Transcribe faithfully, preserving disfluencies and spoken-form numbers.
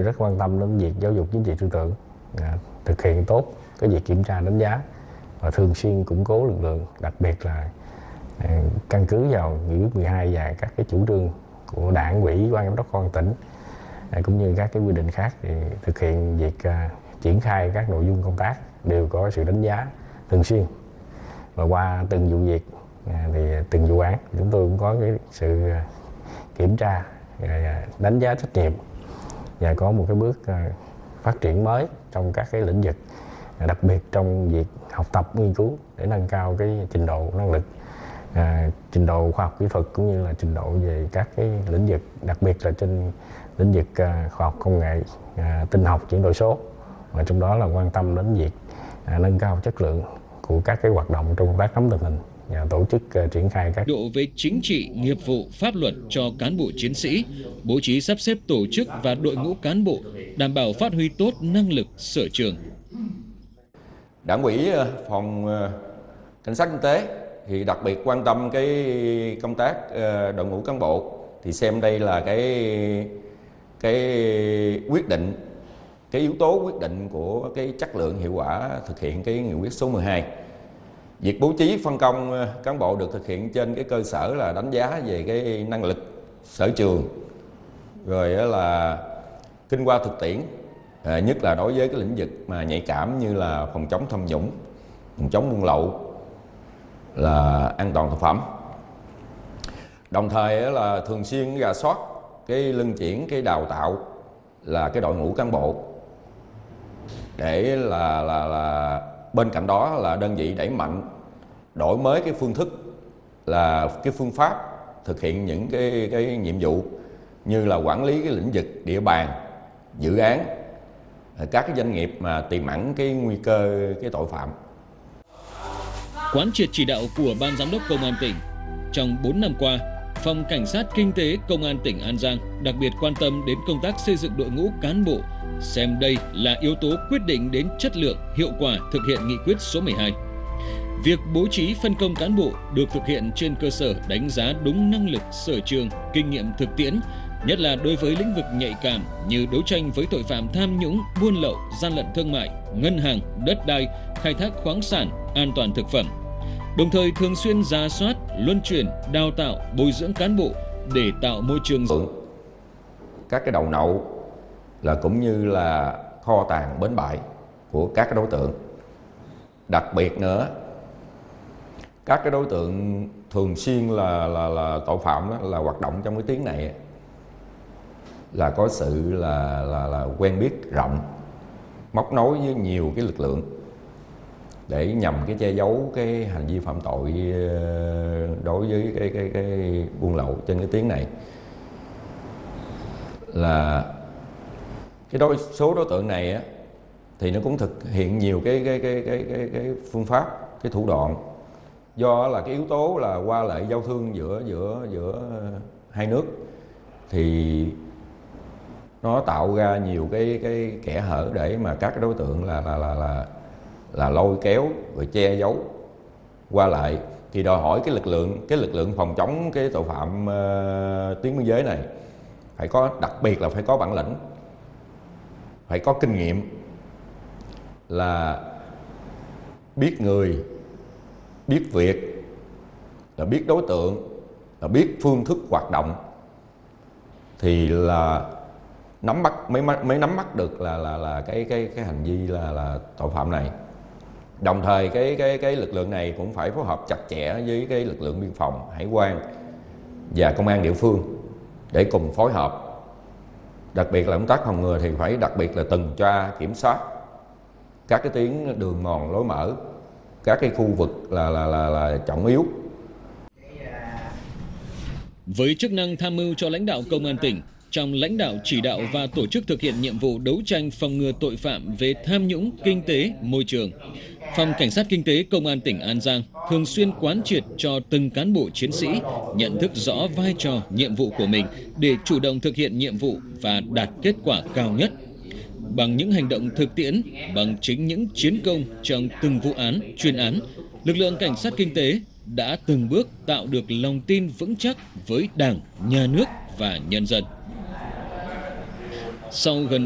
rất quan tâm đến việc giáo dục chính trị tư tưởng, à, thực hiện tốt cái việc kiểm tra đánh giá và thường xuyên củng cố lực lượng, đặc biệt là à, căn cứ vào nghị quyết mười hai và các cái chủ trương của Đảng ủy, Ban giám đốc công an tỉnh à, cũng như các cái quy định khác thì thực hiện việc à, triển khai các nội dung công tác đều có sự đánh giá thường xuyên. Và qua từng vụ việc à, thì từng vụ án chúng tôi cũng có cái sự kiểm tra, à, đánh giá trách nhiệm và có một cái bước à, phát triển mới trong các cái lĩnh vực, à, đặc biệt trong việc học tập nghiên cứu để nâng cao cái trình độ năng lực, à, trình độ khoa học kỹ thuật cũng như là trình độ về các cái lĩnh vực, đặc biệt là trên lĩnh vực à, khoa học công nghệ, à, tin học, chuyển đổi số, và trong đó là quan tâm đến việc à, nâng cao chất lượng của các cái hoạt động trong công tác nắm tình hình và tổ chức uh, triển khai các độ về chính trị, nghiệp vụ, pháp luật cho cán bộ chiến sĩ, bố trí sắp xếp tổ chức và đội ngũ cán bộ đảm bảo phát huy tốt năng lực sở trường. Đảng ủy phòng cảnh sát kinh tế thì đặc biệt quan tâm cái công tác đội ngũ cán bộ, thì xem đây là cái cái quyết định, cái yếu tố quyết định của cái chất lượng hiệu quả thực hiện cái nghị quyết số mười hai. Việc bố trí phân công cán bộ được thực hiện trên cái cơ sở là đánh giá về cái năng lực, sở trường, rồi là kinh qua thực tiễn, à, nhất là đối với cái lĩnh vực mà nhạy cảm như là phòng chống tham nhũng, phòng chống buôn lậu, là an toàn thực phẩm. Đồng thời là thường xuyên rà soát cái luân chuyển, cái đào tạo là cái đội ngũ cán bộ, để là là là bên cạnh đó là đơn vị đẩy mạnh đổi mới cái phương thức, là cái phương pháp thực hiện những cái cái nhiệm vụ như là quản lý cái lĩnh vực địa bàn, dự án, các cái doanh nghiệp mà tiềm ẩn cái nguy cơ cái tội phạm. Quán triệt chỉ đạo của Ban Giám đốc Công an tỉnh, trong bốn năm qua, Phòng Cảnh sát Kinh tế Công an tỉnh An Giang đặc biệt quan tâm đến công tác xây dựng đội ngũ cán bộ, xem đây là yếu tố quyết định đến chất lượng, hiệu quả thực hiện nghị quyết số mười hai. Việc bố trí phân công cán bộ được thực hiện trên cơ sở đánh giá đúng năng lực, sở trường, kinh nghiệm thực tiễn, nhất là đối với lĩnh vực nhạy cảm như đấu tranh với tội phạm tham nhũng, buôn lậu, gian lận thương mại, ngân hàng, đất đai, khai thác khoáng sản, an toàn thực phẩm. Đồng thời thường xuyên rà soát, luân chuyển, đào tạo, bồi dưỡng cán bộ để tạo môi trường. Các cái đầu nậu là cũng như là kho tàng bến bãi của các cái đối tượng. Đặc biệt nữa, các cái đối tượng thường xuyên là là, là tội phạm đó, là hoạt động trong cái tuyến này là có sự là là là quen biết rộng, móc nối với nhiều cái lực lượng để nhằm cái che giấu cái hành vi phạm tội đối với cái cái cái buôn lậu trên cái tuyến này. Là cái đối số đối tượng này á, thì nó cũng thực hiện nhiều cái cái cái cái cái, cái phương pháp, cái thủ đoạn, do là cái yếu tố là qua lại giao thương giữa giữa giữa hai nước, thì nó tạo ra nhiều cái cái kẽ hở để mà các cái đối tượng là là là là là lôi kéo rồi che giấu qua lại, thì đòi hỏi cái lực lượng cái lực lượng phòng chống cái tội phạm uh, tuyến biên giới này phải có, đặc biệt là phải có bản lĩnh, phải có kinh nghiệm, là biết người, biết việc, là biết đối tượng, là biết phương thức hoạt động, thì là nắm bắt mới mới nắm bắt được là là là cái cái cái hành vi là là tội phạm này. Đồng thời cái cái cái lực lượng này cũng phải phối hợp chặt chẽ với cái lực lượng biên phòng, hải quan và công an địa phương để cùng phối hợp. Đặc biệt là công tác phòng ngừa thì phải đặc biệt là tuần tra kiểm soát các cái tuyến đường mòn lối mở, các cái khu vực là là là là trọng yếu. Với chức năng tham mưu cho lãnh đạo Công an tỉnh trong lãnh đạo chỉ đạo và tổ chức thực hiện nhiệm vụ đấu tranh phòng ngừa tội phạm về tham nhũng, kinh tế, môi trường, Phòng Cảnh sát Kinh tế Công an tỉnh An Giang thường xuyên quán triệt cho từng cán bộ chiến sĩ nhận thức rõ vai trò, nhiệm vụ của mình để chủ động thực hiện nhiệm vụ và đạt kết quả cao nhất. Bằng những hành động thực tiễn, bằng chính những chiến công trong từng vụ án, chuyên án, lực lượng Cảnh sát Kinh tế đã từng bước tạo được lòng tin vững chắc với Đảng, Nhà nước và nhân dân. Sau gần